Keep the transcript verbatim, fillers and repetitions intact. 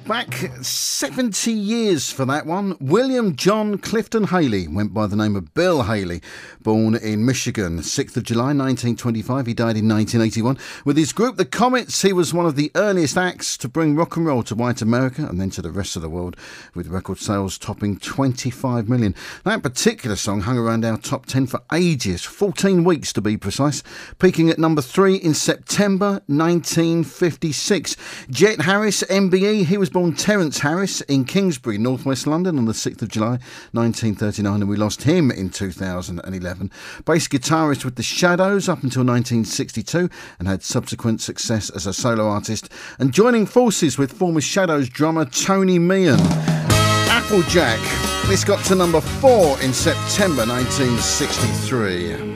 Back seventy years for that one. William John Clifton Haley went by the name of Bill Haley, born in Michigan, sixth of July nineteen twenty-five. He died in nineteen eighty-one. With his group, the Comets, he was one of the earliest acts to bring rock and roll to white America and then to the rest of the world, with record sales topping twenty-five million. That particular song hung around our top ten for ages, fourteen weeks to be precise, peaking at number three in September nineteen fifty-six. Jet Harris, M B E, he was born Terence Harris in Kingsbury, northwest London, on the sixth of July nineteen thirty-nine, and we lost him in two thousand eleven. Bass guitarist with the Shadows up until nineteen sixty-two and had subsequent success as a solo artist, and joining forces with former Shadows drummer Tony Meehan. Applejack, this got to number four in September nineteen sixty-three.